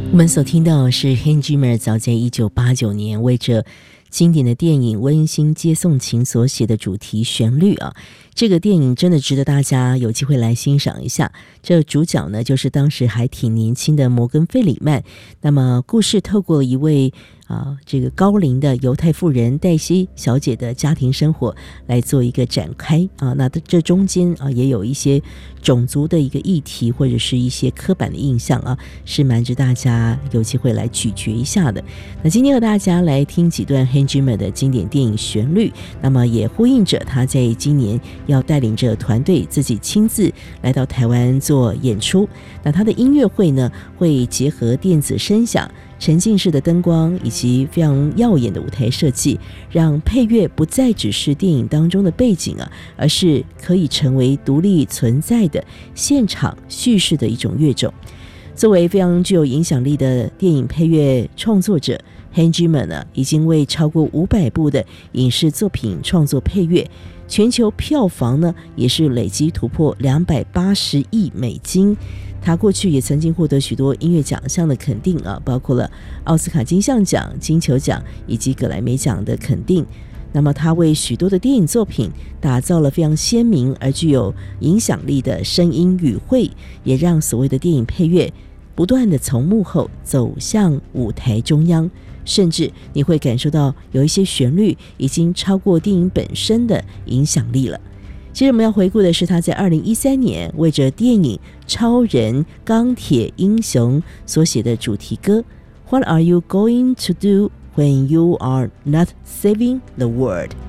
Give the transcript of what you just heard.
我们所听到的是 Hans Zimmer 早在1989年为着经典的电影《温馨接送情》所写的主题旋律啊，这个电影真的值得大家有机会来欣赏一下。这主角呢，就是当时还挺年轻的摩根·费里曼。那么故事透过一位这个高龄的犹太妇人黛西小姐的家庭生活来做一个展开啊，那这中间也有一些种族的一个议题或者是一些刻板的印象啊，是蛮值大家有机会来咀嚼一下的。那今天和大家来听几段 Hans Zimmer 的经典电影旋律，那么也呼应着他在今年要带领着团队自己亲自来到台湾做演出。那他的音乐会呢，会结合电子声响、沉浸式的灯光以及非常耀眼的舞台设计，让配乐不再只是电影当中的背景啊，而是可以成为独立存在的现场叙事的一种乐种。作为非常具有影响力的电影配乐创作者， Hans Zimmer 呢，已经为超过500部的影视作品创作配乐，全球票房呢也是累积突破280亿美金。他过去也曾经获得许多音乐奖项的肯定啊，包括了奥斯卡金像奖、金球奖以及葛莱美奖的肯定。那么他为许多的电影作品打造了非常鲜明而具有影响力的声音语汇，也让所谓的电影配乐不断的从幕后走向舞台中央，甚至你会感受到有一些旋律已经超过电影本身的影响力了。其实我们要回顾的是他在2013年为着电影《超人钢铁英雄》所写的主题歌 What are you going to do when you are not saving the world？